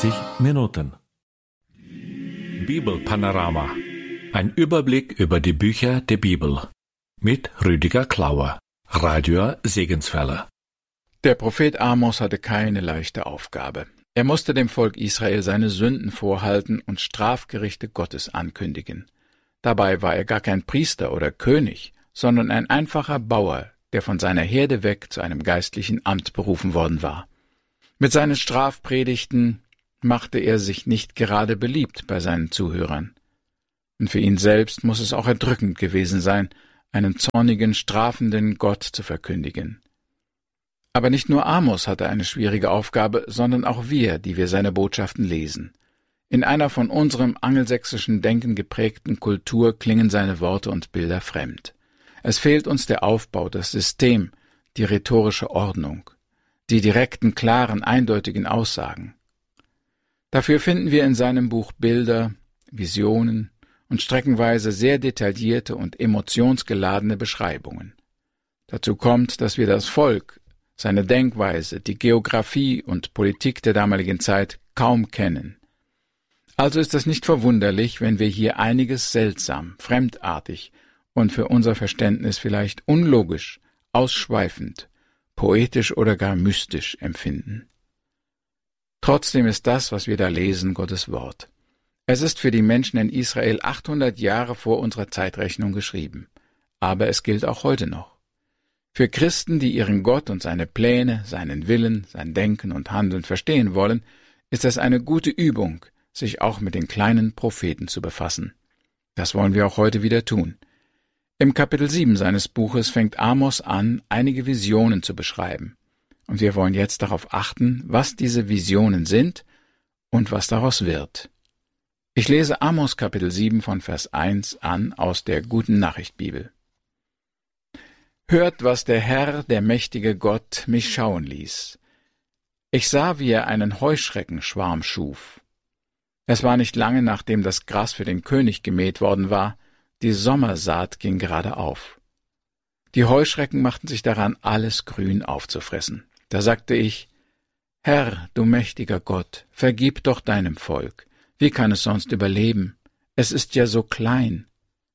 60 Minuten. Bibelpanorama. Ein Überblick über die Bücher der Bibel. Mit Rüdiger Klauer. Radio Segenswelle. Der Prophet Amos hatte keine leichte Aufgabe. Er musste dem Volk Israel seine Sünden vorhalten und Strafgerichte Gottes ankündigen. Dabei war er gar kein Priester oder König, sondern ein einfacher Bauer, der von seiner Herde weg zu einem geistlichen Amt berufen worden war. Mit seinen Strafpredigten machte er sich nicht gerade beliebt bei seinen Zuhörern. Und für ihn selbst muss es auch erdrückend gewesen sein, einen zornigen, strafenden Gott zu verkündigen. Aber nicht nur Amos hatte eine schwierige Aufgabe, sondern auch wir, die wir seine Botschaften lesen. In einer von unserem angelsächsischen Denken geprägten Kultur klingen seine Worte und Bilder fremd. Es fehlt uns der Aufbau, das System, die rhetorische Ordnung, die direkten, klaren, eindeutigen Aussagen. Dafür finden wir in seinem Buch Bilder, Visionen und streckenweise sehr detaillierte und emotionsgeladene Beschreibungen. Dazu kommt, dass wir das Volk, seine Denkweise, die Geographie und Politik der damaligen Zeit kaum kennen. Also ist es nicht verwunderlich, wenn wir hier einiges seltsam, fremdartig und für unser Verständnis vielleicht unlogisch, ausschweifend, poetisch oder gar mystisch empfinden. Trotzdem ist das, was wir da lesen, Gottes Wort. Es ist für die Menschen in Israel 800 Jahre vor unserer Zeitrechnung geschrieben, aber es gilt auch heute noch. Für Christen, die ihren Gott und seine Pläne, seinen Willen, sein Denken und Handeln verstehen wollen, ist es eine gute Übung, sich auch mit den kleinen Propheten zu befassen. Das wollen wir auch heute wieder tun. Im Kapitel 7 seines Buches fängt Amos an, einige Visionen zu beschreiben. Und wir wollen jetzt darauf achten, was diese Visionen sind und was daraus wird. Ich lese Amos Kapitel 7 von Vers 1 an aus der Guten Nachricht Bibel. Hört, was der Herr, der mächtige Gott, mich schauen ließ. Ich sah, wie er einen Heuschreckenschwarm schuf. Es war nicht lange, nachdem das Gras für den König gemäht worden war, die Sommersaat ging gerade auf. Die Heuschrecken machten sich daran, alles Grün aufzufressen. Da sagte ich, Herr, du mächtiger Gott, vergib doch deinem Volk. Wie kann es sonst überleben? Es ist ja so klein.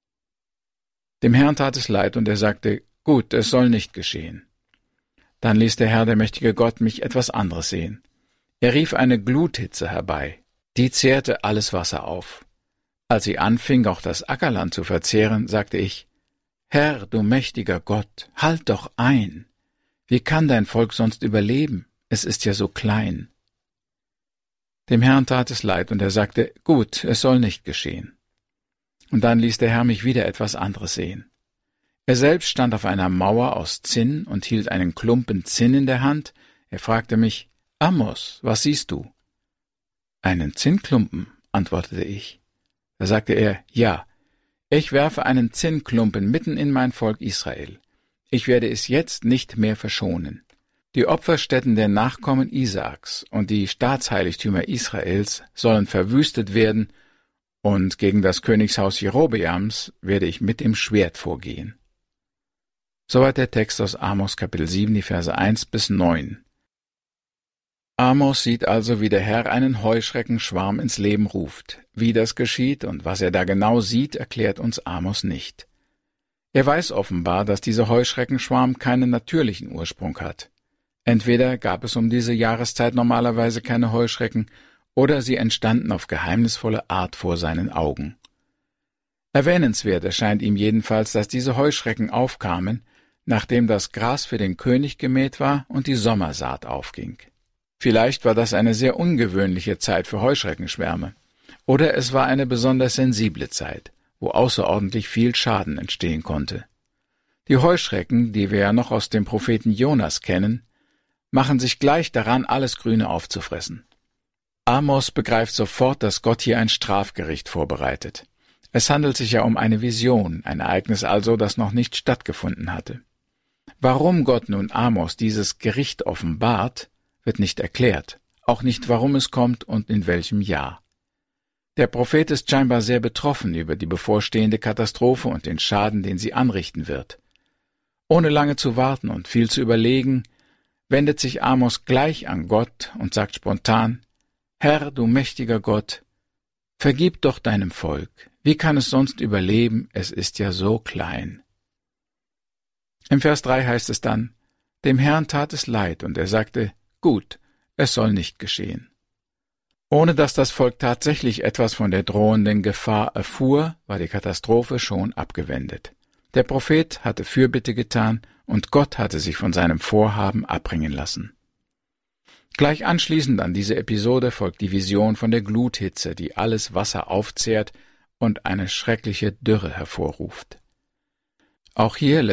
Dem Herrn tat es leid, und er sagte, gut, es soll nicht geschehen. Dann ließ der Herr, der mächtige Gott, mich etwas anderes sehen. Er rief eine Gluthitze herbei, die zehrte alles Wasser auf. Als sie anfing, auch das Ackerland zu verzehren, sagte ich, Herr, du mächtiger Gott, halt doch ein. Wie kann dein Volk sonst überleben? Es ist ja so klein. Dem Herrn tat es leid, und er sagte, gut, es soll nicht geschehen. Und dann ließ der Herr mich wieder etwas anderes sehen. Er selbst stand auf einer Mauer aus Zinn und hielt einen Klumpen Zinn in der Hand. Er fragte mich, Amos, was siehst du? Einen Zinnklumpen, antwortete ich. Da sagte er, ja, ich werfe einen Zinnklumpen mitten in mein Volk Israel. Ich werde es jetzt nicht mehr verschonen. Die Opferstätten der Nachkommen Isaaks und die Staatsheiligtümer Israels sollen verwüstet werden, und gegen das Königshaus Jerobeams werde ich mit dem Schwert vorgehen. Soweit der Text aus Amos Kapitel 7, die Verse 1 bis 9. Amos sieht also, wie der Herr einen Heuschreckenschwarm ins Leben ruft. Wie das geschieht und was er da genau sieht, erklärt uns Amos nicht. Er weiß offenbar, dass dieser Heuschreckenschwarm keinen natürlichen Ursprung hat. Entweder gab es um diese Jahreszeit normalerweise keine Heuschrecken, oder sie entstanden auf geheimnisvolle Art vor seinen Augen. Erwähnenswert erscheint ihm jedenfalls, dass diese Heuschrecken aufkamen, nachdem das Gras für den König gemäht war und die Sommersaat aufging. Vielleicht war das eine sehr ungewöhnliche Zeit für Heuschreckenschwärme, oder es war eine besonders sensible Zeit, wo außerordentlich viel Schaden entstehen konnte. Die Heuschrecken, die wir ja noch aus dem Propheten Jonas kennen, machen sich gleich daran, alles Grüne aufzufressen. Amos begreift sofort, dass Gott hier ein Strafgericht vorbereitet. Es handelt sich ja um eine Vision, ein Ereignis also, das noch nicht stattgefunden hatte. Warum Gott nun Amos dieses Gericht offenbart, wird nicht erklärt, auch nicht, warum es kommt und in welchem Jahr. Der Prophet ist scheinbar sehr betroffen über die bevorstehende Katastrophe und den Schaden, den sie anrichten wird. Ohne lange zu warten und viel zu überlegen, wendet sich Amos gleich an Gott und sagt spontan, Herr, du mächtiger Gott, vergib doch deinem Volk. Wie kann es sonst überleben? Es ist ja so klein. Im Vers 3 heißt es dann, dem Herrn tat es leid, und er sagte, gut, es soll nicht geschehen. Ohne dass das Volk tatsächlich etwas von der drohenden Gefahr erfuhr, war die Katastrophe schon abgewendet. Der Prophet hatte Fürbitte getan, und Gott hatte sich von seinem Vorhaben abbringen lassen. Gleich anschließend an diese Episode folgt die Vision von der Gluthitze, die alles Wasser aufzehrt und eine schreckliche Dürre hervorruft. Auch hier